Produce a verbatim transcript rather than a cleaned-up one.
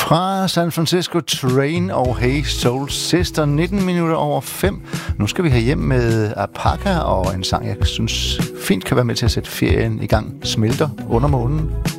Fra San Francisco Train og Hey Soul Sister, nitten minutter over fem. Nu skal vi have hjem med Apaka og en sang, jeg synes fint kan være med til at sætte ferien i gang. Smelter under månen.